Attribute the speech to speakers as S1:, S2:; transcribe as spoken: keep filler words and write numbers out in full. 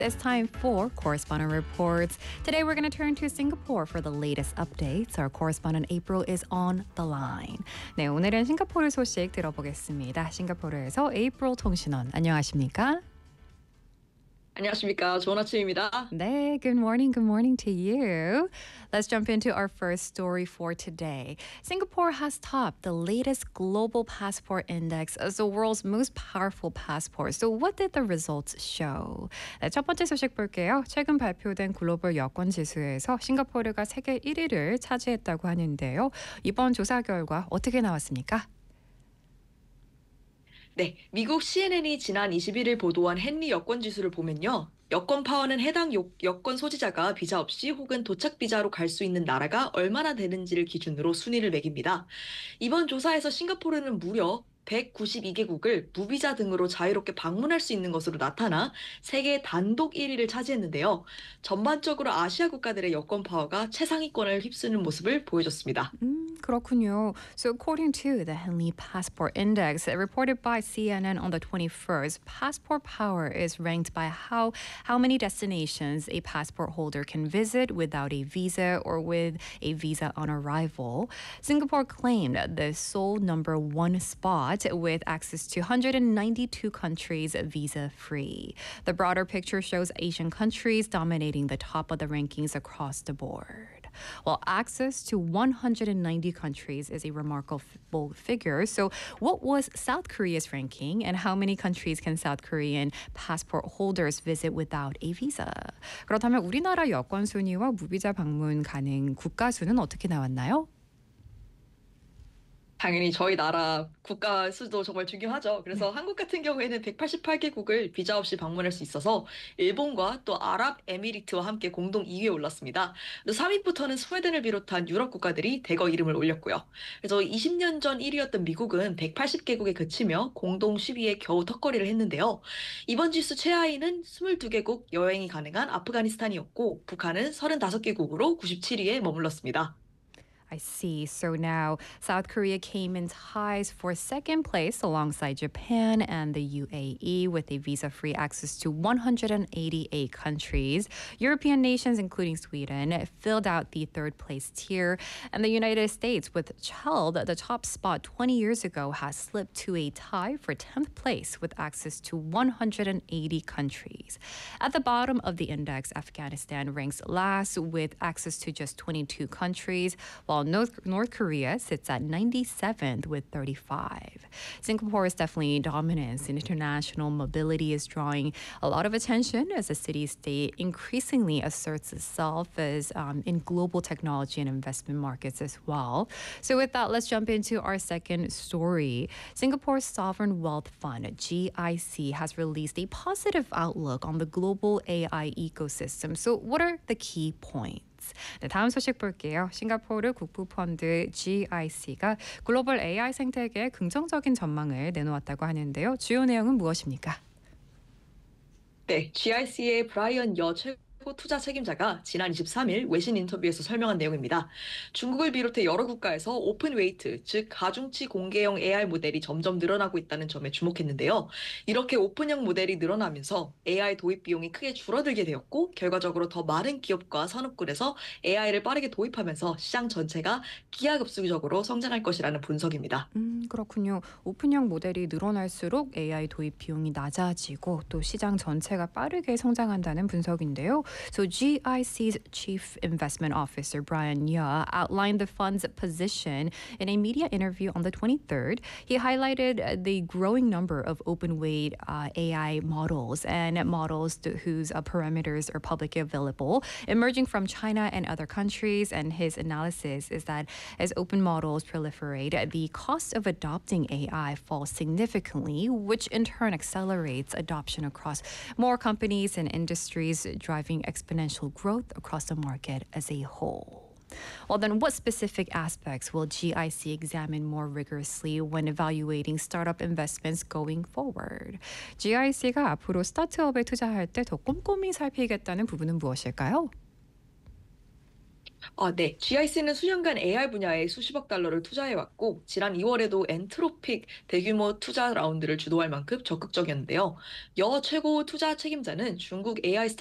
S1: It's time for Correspondent Reports. Today we're going to turn to Singapore for the latest updates. Our correspondent April is on the line. 네, 오늘은 싱가포르 소식 들어보겠습니다. 싱가포르에서 April 통신원, 안녕하십니까?
S2: 안녕하십니까. 좋은 아침입니다.
S1: 네, good morning, good morning to you. Let's jump into our first story for today. Singapore has topped the latest global passport index as the world's most powerful passport. So what did the results show? 네, 첫 번째 소식 볼게요. 최근 발표된 글로벌 여권 지수에서 싱가포르가 세계 일 위를 차지했다고 하는데요. 이번 조사 결과 어떻게 나왔습니까?
S2: 네, 미국 씨엔엔이 지난 이십일 일 보도한 헨리 여권 지수를 보면요. 여권 파워는 해당 요, 여권 소지자가 비자 없이 혹은 도착 비자로 갈 수 있는 나라가 얼마나 되는지를 기준으로 순위를 매깁니다. 이번 조사에서 싱가포르는 무려 백구십이 개국을 무비자 등으로 자유롭게 방문할 수 있는 것으로 나타나 세계 단독 일 위를 차지했는데요. 전반적으로 아시아 국가들의 여권 파워가 최상위권을 휩쓰는 모습을 보여줬습니다.
S1: 음, 그렇군요. So according to the Henley Passport Index reported by C N N on the twenty-first, passport power is ranked by how how many destinations a passport holder can visit without a visa or with a visa on arrival. Singapore claimed the sole number one spot with access to one hundred ninety-two countries visa-free. The broader picture shows Asian countries dominating the top of the rankings across the board. While access to one hundred ninety countries is a remarkable figure, so what was South Korea's ranking and how many countries can South Korean passport holders visit without a visa? 그렇다면 우리나라 여권 순위와 무비자 방문 가능 국가 수는 어떻게 나왔나요?
S2: 당연히 저희 나라 국가 수도 정말 중요하죠. 그래서 네. 한국 같은 경우에는 백팔십팔 개국을 비자 없이 방문할 수 있어서 일본과 또 아랍에미리트와 함께 공동 이 위에 올랐습니다. 또 삼 위부터는 스웨덴을 비롯한 유럽 국가들이 대거 이름을 올렸고요. 그래서 이십 년 전 일 위였던 미국은 백팔십 개국에 그치며 공동 십 위에 겨우 턱걸이를 했는데요. 이번 지수 최하위는 이십이 개국 여행이 가능한 아프가니스탄이었고 북한은 삼십오 개국으로 구십칠 위에 머물렀습니다.
S1: I see. So now South Korea came in ties for second place alongside Japan and the U A E with a visa-free access to one hundred eighty-eight countries. European nations, including Sweden, filled out the third place tier. And the United States, which held the top spot twenty years ago, has slipped to a tie for tenth place with access to one hundred eighty countries. At the bottom of the index, Afghanistan ranks last with access to just twenty-two countries, while North, North Korea sits at ninety-seventh with thirty-five. Singapore's definitely dominance in international mobility is drawing a lot of attention as the city-state increasingly asserts itself as um, in global technology and investment markets as well. So with that, let's jump into our second story. Singapore's Sovereign Wealth Fund, G I C, has released a positive outlook on the global A I ecosystem. So what are the key points? 네, 다음 소식 볼게요. 싱가포르 국부펀드 G I C가 글로벌 에이아이 생태계에 긍정적인 전망을 내놓았다고 하는데요. 주요 내용은 무엇입니까?
S2: 네, G I C의 브라이언 여 최고 투자 책임자가 지난 이십삼 일 외신 인터뷰에서 설명한 내용입니다. 중국을 비롯해 여러 국가에서 오픈 웨이트, 즉 가중치 공개형 에이아이 모델이 점점 늘어나고 있다는 점에 주목했는데요. 이렇게 오픈형 모델이 늘어나면서 에이아이 도입 비용이 크게 줄어들게 되었고 결과적으로 더 많은 기업과 산업군에서 에이아이를 빠르게 도입하면서 시장 전체가 기하급수적으로 성장할 것이라는 분석입니다.
S1: 음, 그렇군요. 오픈형 모델이 늘어날수록 에이아이 도입 비용이 낮아지고 또 시장 전체가 빠르게 성장한다는 분석인데요. So G I C's Chief Investment Officer Brian Yeo outlined the fund's position in a media interview on the twenty-third. He highlighted the growing number of open-weight uh, A I models and models to, whose uh, parameters are publicly available, emerging from China and other countries. And his analysis is that as open models proliferate, the cost of adopting A I falls significantly, which in turn accelerates adoption across more companies and industries, driving exponential growth across the market as a whole. Well, then what specific aspects will G I C examine more rigorously when evaluating startup investments going forward? G I C가 앞으로 스타트업에 투자할 때 더 꼼꼼히 살피겠다는 부분은 무엇일까요?
S2: 아, 네. 지아이씨는 수년간 에이아이 분야에 수십억 달러를 투자해왔고, 지난 이월에도 엔트로픽 대규모 투자 라운드를 주도할 만큼 적극적이었는데요. 여 최고 투자 책임자는 중국 에이아이